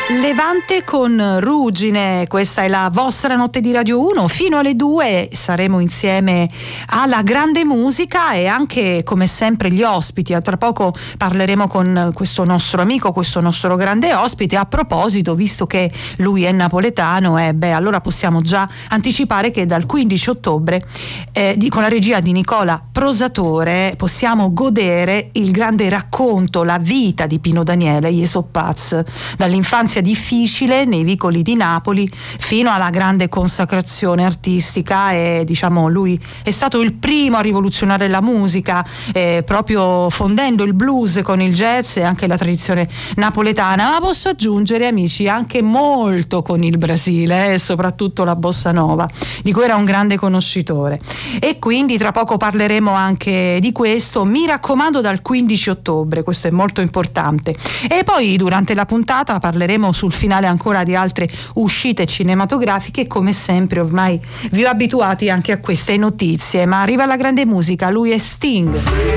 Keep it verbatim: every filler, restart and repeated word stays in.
Levante con Ruggine, questa è la vostra notte di Radio uno, fino alle due saremo insieme alla grande musica e anche come sempre gli ospiti. Tra poco parleremo con questo nostro amico, questo nostro grande ospite. A proposito, visto che lui è napoletano, eh, beh, allora possiamo già anticipare che dal quindici ottobre eh, di, con la regia di Nicola Prosatore possiamo godere il grande racconto, la vita di Pino Daniele, Aesop Paz, dall'infanzia difficile nei vicoli di Napoli fino alla grande consacrazione artistica. E diciamo lui è stato il primo a rivoluzionare la musica, eh, proprio fondendo il blues con il jazz e anche la tradizione napoletana, ma posso aggiungere, amici, anche molto con il Brasile, eh, soprattutto la bossa nova, di cui era un grande conoscitore. E quindi tra poco parleremo anche di questo. Mi raccomando, dal quindici ottobre, questo è molto importante. E poi durante la puntata parleremo sul finale ancora di altre uscite cinematografiche. Come sempre ormai vi ho abituati anche a queste notizie, ma arriva la grande musica, lui è Sting.